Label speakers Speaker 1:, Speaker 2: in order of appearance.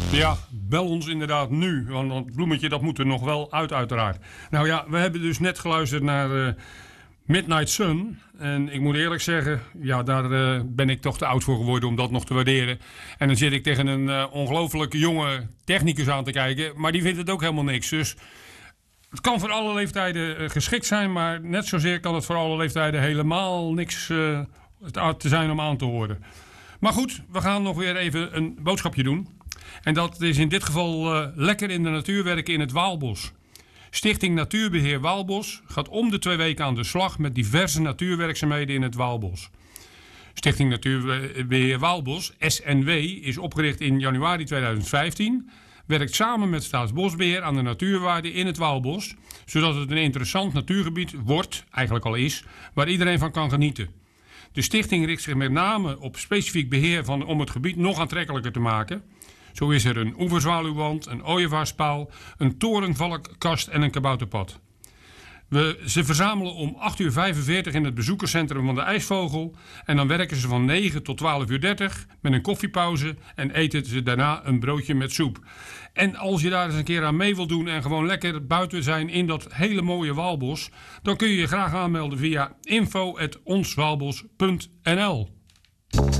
Speaker 1: Ja, bel ons inderdaad nu, want het bloemetje dat moet er nog wel uit uiteraard. Nou ja, we hebben dus net geluisterd naar Midnight Sun. En ik moet eerlijk zeggen, ja, daar ben ik toch te oud voor geworden om dat nog te waarderen. En dan zit ik tegen een ongelooflijk jonge technicus aan te kijken, maar die vindt het ook helemaal niks. Dus het kan voor alle leeftijden geschikt zijn, maar net zozeer kan het voor alle leeftijden helemaal niks te zijn om aan te horen. Maar goed, we gaan nog weer even een boodschapje doen. En dat is in dit geval lekker in de natuur werken in het Waalbos. Stichting Natuurbeheer Waalbos gaat om de 2 weken aan de slag met diverse natuurwerkzaamheden in het Waalbos. Stichting Natuurbeheer Waalbos, SNW, is opgericht in januari 2015. Werkt samen met Staatsbosbeheer aan de natuurwaarde in het Waalbos, zodat het een interessant natuurgebied wordt, eigenlijk al is, waar iedereen van kan genieten. De stichting richt zich met name op specifiek beheer om het gebied nog aantrekkelijker te maken. Zo is er een oeverzwaluwwand, een ooievaarspaal, een torenvalkkast en een kabouterpad. Ze verzamelen om 8:45 in het bezoekerscentrum van de IJsvogel. En dan werken ze van 9 tot 12:30 met een koffiepauze en eten ze daarna een broodje met soep. En als je daar eens een keer aan mee wilt doen en gewoon lekker buiten zijn in dat hele mooie Waalbos, dan kun je je graag aanmelden via info@onswaalbos.nl.